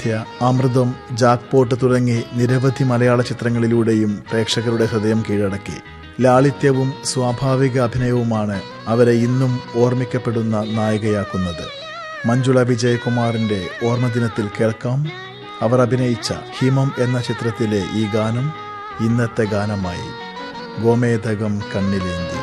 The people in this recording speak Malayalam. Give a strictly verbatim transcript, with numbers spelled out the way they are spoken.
ആരാധ്യ, അമൃതം, ജാക്ക്പോട്ട് തുടങ്ങി നിരവധി മലയാള ചിത്രങ്ങളിലൂടെയും പ്രേക്ഷകരുടെ ഹൃദയം കീഴടക്കി. ലാളിത്യവും സ്വാഭാവിക അഭിനയവുമാണ് അവരെ ഇന്നും ഓർമ്മിക്കപ്പെടുന്ന നായികയാക്കുന്നത്. മഞ്ജുള വിജയകുമാറിന്റെ ഓർമ്മദിനത്തിൽ കേൾക്കാം അവർ അഭിനയിച്ച ഹിമം എന്ന ചിത്രത്തിലെ ഈ ഗാനം ഇന്നത്തെ ഗാനമായി. ഗോമേതകം കണ്ണിലേന്തി.